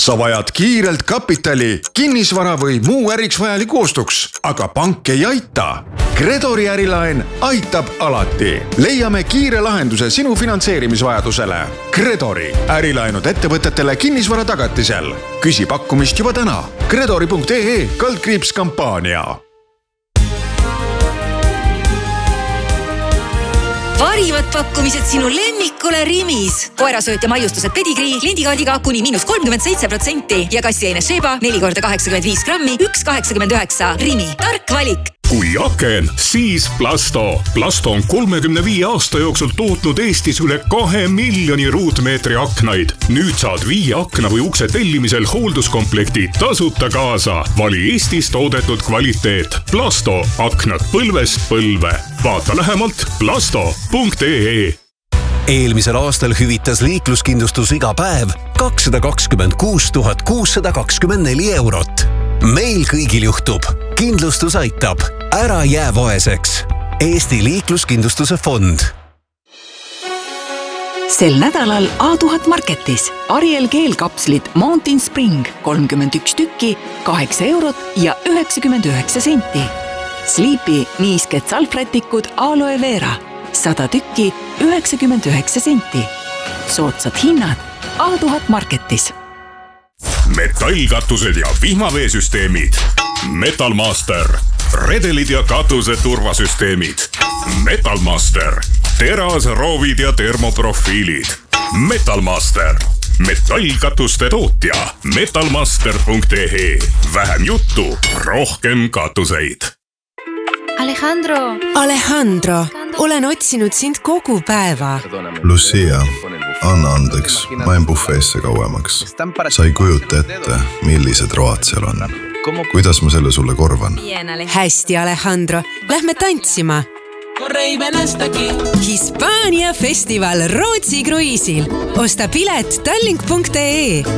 Sa vajad kiirelt kapitali, kinnisvara või muu äriks vajaliku ostuks, aga pank ei aita. Credori ärilaen aitab alati. Leiame kiire lahenduse sinu finantseerimisvajadusele. Credori ärilaenud ettevõtetele kinnisvara tagatisel. Küsi pakkumist juba täna. Credori.ee/kampaania. Varivad pakkumised sinu lemmikule Rimis. Koerasööt ja maiustused Pedigree kliendikaardiga kuni -37% ja kassiaine Sheba 4x85 grammi 1,89. Rimi, tark valik. Kui aken, siis Plasto. Plasto on 35 aasta jooksul tootnud Eestis üle 2 miljoni ruutmeetri aknaid. Nüüd saad 5 akna või ukse tellimisel hoolduskomplekti tasuta kaasa. Vali Eestis toodetud kvaliteet. Plasto. Aknad põlvest põlve. Vaata lähemalt plasto.ee. Eelmisel aastal hüvitas liikluskindlustus iga päev 226 624 eurot. Meil kõigil juhtub. Kindlustus aitab. Ära jää vaeseks. Eesti liikluskindlustuse fond. Sel nädalal A1000 Marketis Ariel keelkapslid Mountain Spring 31 tükki, 8 eurot ja 99 senti. Sleepy niisked salvrätikud Aloe Vera 100 tükki, 99 senti. Soodsad hinnad A1000 Marketis. Metallkatused ja vihmaveesüsteemid. Metalmaster. Redelid ja katuse turvasüsteemid. Metalmaster. Terasroovid ja termoprofiilid. Metalmaster. Metallkatuste tootja. Metalmaster.ee. Vähem juttu, rohkem katuseid. Alejandro, olen otsinud sind kogu päeva. Lucia, anna andeks, ma en bufeesse kauemaks. Sa ei kujuta ette, millised road seal on. Kuidas ma selle sulle korvan? Hästi, Alejandro, lähme tantsima. Hispaania festival Rootsi kruiisil. Osta pilet tallink.ee.